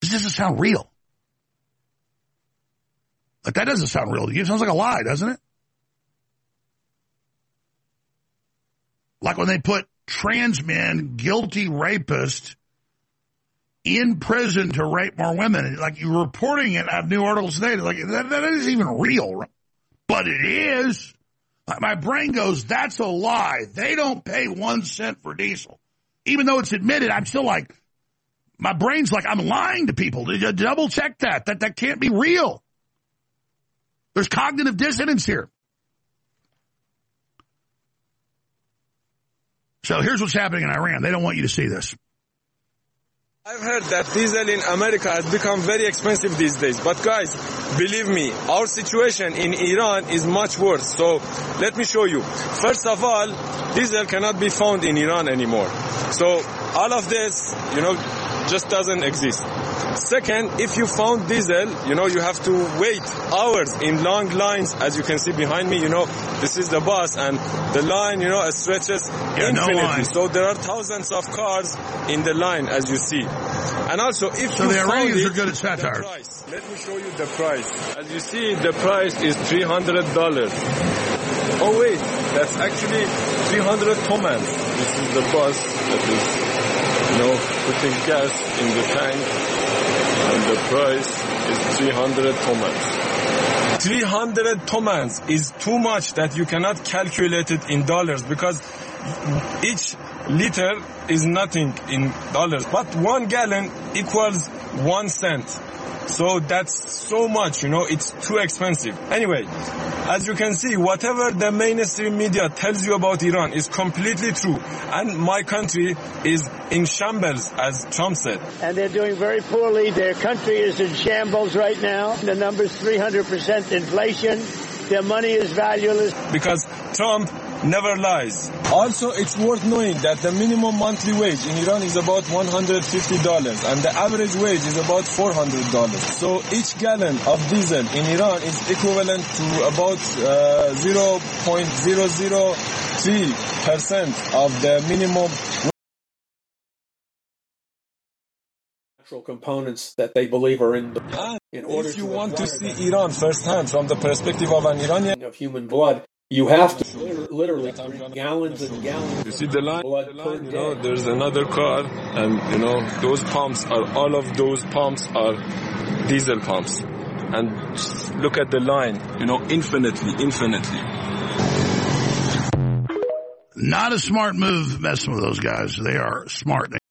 This doesn't sound real. Like, that doesn't sound real to you. It sounds like a lie, doesn't it? Like when they put trans men, guilty rapists, in prison to rape more women. Like, you're reporting it. I have new articles today. Like, that isn't even real. But it is. My brain goes, that's a lie. They don't pay 1 cent for diesel. Even though it's admitted, I'm still like, my brain's like, I'm lying to people. Double check that. That can't be real. There's cognitive dissonance here. So here's what's happening in Iran. They don't want you to see this. I've heard that diesel in America has become very expensive these days. But guys, believe me, our situation in Iran is much worse. So let me show you. First of all, diesel cannot be found in Iran anymore. So all of this, just doesn't exist. Second, if you found diesel, you have to wait hours in long lines. As you can see behind me, this is the bus, and the line, stretches infinitely. No line. So there are thousands of cars in the line, as you see. And also, if so you the Iranians found are good at satire. Let me show you the price. As you see, the price is $300. Oh wait, that's actually 300 tomans. This is the bus that is, putting gas in the tank. And the price is 300 tomans. 300 tomans is too much that you cannot calculate it in dollars, because each liter is nothing in dollars. But 1 gallon equals 1 cent. So that's so much, it's too expensive. Anyway, as you can see, whatever the mainstream media tells you about Iran is completely true. And my country is in shambles, as Trump said. And they're doing very poorly. Their country is in shambles right now. The number's 300% inflation. Their money is valueless. Because Trump never lies. Also, it's worth knowing that the minimum monthly wage in Iran is about $150, and the average wage is about $400. So each gallon of diesel in Iran is equivalent to about 0.003% of the minimum components that they believe are in the order. If you want to see Iran firsthand from the perspective of an Iranian of human blood, you have to literally gallons and gallons. You see the line? Blood per day. There's another car, and those pumps all of those pumps are diesel pumps. And look at the line, infinitely. Not a smart move messing with those guys. They are smart.